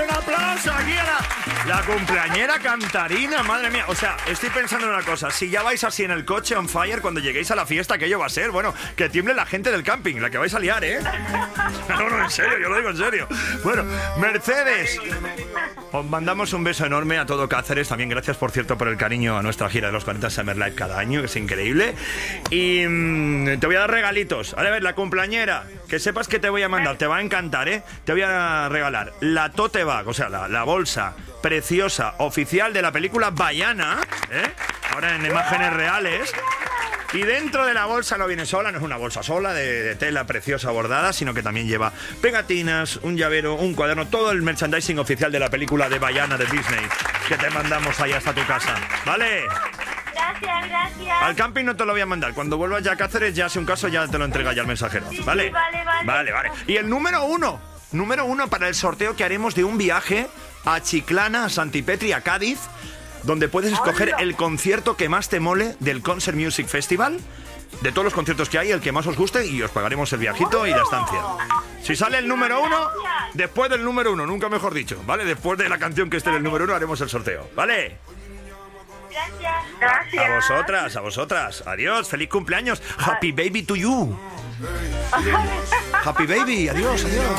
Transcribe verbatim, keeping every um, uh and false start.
un aplauso aquí a la, la cumpleañera cantarina, madre mía. O sea, estoy pensando en una cosa. Si ya vais así en el coche on fire cuando lleguéis a la fiesta, aquello va a ser, bueno, que tiemble la gente del camping, la que vais a liar, ¿eh? No, no, en serio, yo lo digo en serio. Bueno, Mercedes, os mandamos un beso enorme a todo Cáceres. También gracias, por cierto, por el cariño a nuestra gira de los cuarenta Summer Live cada año, que es increíble. Y mmm, te voy a dar regalitos. A ver, la cumpleañera, que sepas que te voy a mandar, te va a encantar, ¿eh? Te voy a regalar la tote bag, o sea, la, la bolsa preciosa oficial de la película Vaiana, ¿eh? Ahora en imágenes reales. Y dentro de la bolsa no viene sola, no es una bolsa sola de, de tela preciosa bordada, sino que también lleva pegatinas, un llavero, un cuaderno, todo el merchandising oficial de la película de Vaiana de Disney, que te mandamos ahí hasta tu casa, ¿vale? Gracias, gracias. Al camping no te lo voy a mandar. Cuando vuelvas ya a Cáceres, ya si un caso, ya te lo entrega ya el mensajero, ¿vale? Sí, vale, vale. Vale, vale. Y el número uno, número uno para el sorteo que haremos de un viaje a Chiclana, a Santipetri, a Cádiz, donde puedes escoger el concierto que más te mole del Concert Music Festival, de todos los conciertos que hay, el que más os guste, y os pagaremos el viajito y la estancia. Si sale el número uno, después del número uno, nunca mejor dicho, ¿vale? Después de la canción que esté en el número uno, haremos el sorteo, ¿vale? Gracias. Gracias. A vosotras, a vosotras. Adiós, feliz cumpleaños. Happy baby to you. Happy baby, adiós, adiós.